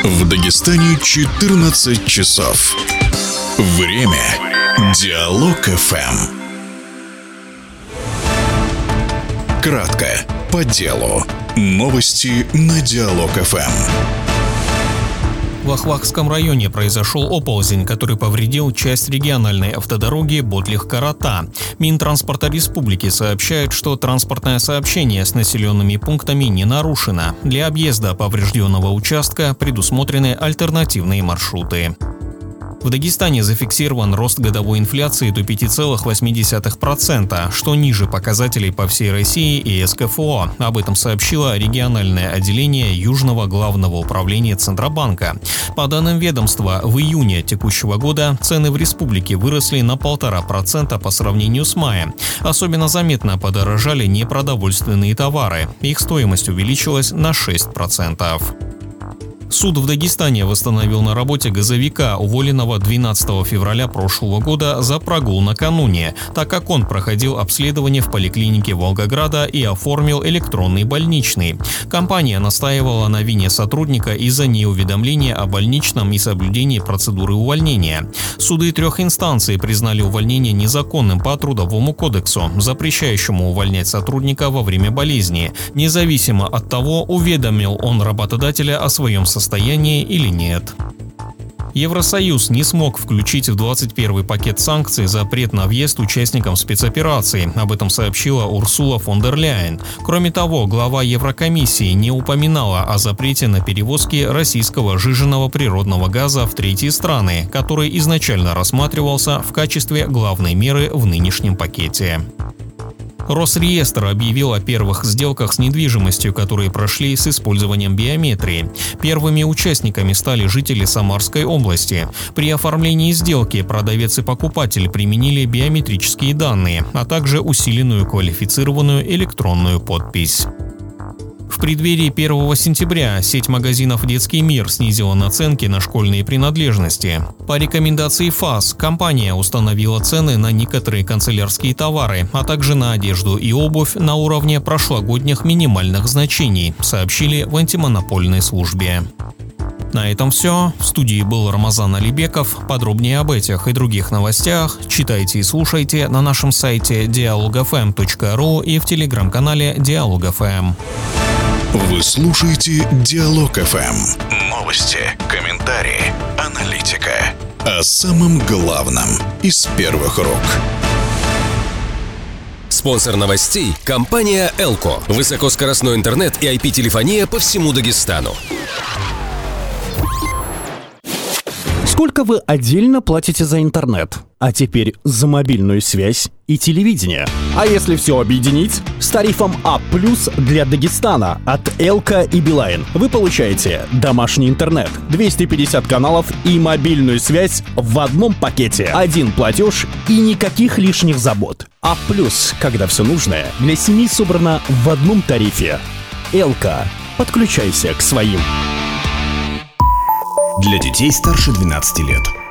В Дагестане 14 часов. Время Диалог ФМ. Кратко, по делу. Новости на Диалог ФМ. В Ахвахском районе произошел оползень, который повредил часть региональной автодороги Ботлих-Карата. Минтранспорта республики сообщает, что транспортное сообщение с населенными пунктами не нарушено. Для объезда поврежденного участка предусмотрены альтернативные маршруты. В Дагестане зафиксирован рост годовой инфляции до 5,8%, что ниже показателей по всей России и СКФО. Об этом сообщило региональное отделение Южного главного управления Центробанка. По данным ведомства, в июне текущего года цены в республике выросли на 1,5% по сравнению с маем. Особенно заметно подорожали непродовольственные товары. Их стоимость увеличилась на 6%. Суд в Дагестане восстановил на работе газовика, уволенного 12 февраля прошлого года за прогул накануне, так как он проходил обследование в поликлинике Волгограда и оформил электронный больничный. Компания настаивала на вине сотрудника из-за неуведомления о больничном и соблюдении процедуры увольнения. Суды 3 инстанций признали увольнение незаконным по Трудовому кодексу, запрещающему увольнять сотрудника во время болезни, независимо от того, уведомил он работодателя о своем состоянии или нет. Евросоюз не смог включить в 21-й пакет санкций запрет на въезд участникам спецоперации. Об этом сообщила Урсула фон дер Ляйен. Кроме того, глава Еврокомиссии не упоминала о запрете на перевозки российского сжиженного природного газа в третьи страны, который изначально рассматривался в качестве главной меры в нынешнем пакете. Росреестр объявил о первых сделках с недвижимостью, которые прошли с использованием биометрии. Первыми участниками стали жители Самарской области. При оформлении сделки продавец и покупатель применили биометрические данные, а также усиленную квалифицированную электронную подпись. В преддверии 1 сентября сеть магазинов «Детский мир» снизила наценки на школьные принадлежности. По рекомендации ФАС компания установила цены на некоторые канцелярские товары, а также на одежду и обувь на уровне прошлогодних минимальных значений, сообщили в антимонопольной службе. На этом все. В студии был Рамазан Алибеков. Подробнее об этих и других новостях читайте и слушайте на нашем сайте dialogfm.ru и в телеграм-канале Диалог ФМ. Вы слушаете Диалог ФМ. Новости, комментарии, аналитика. О самом главном из первых рук. Спонсор новостей – компания «Элко». Высокоскоростной интернет и IP-телефония по всему Дагестану. Сколько вы отдельно платите за интернет? А теперь за мобильную связь и телевидение. А если все объединить? С тарифом А+ для Дагестана от Элка и Билайн вы получаете домашний интернет, 250 каналов и мобильную связь в одном пакете. Один платеж и никаких лишних забот. А+, когда все нужное для семьи собрано в одном тарифе. Элка. Подключайся к своим. Для детей старше 12 лет.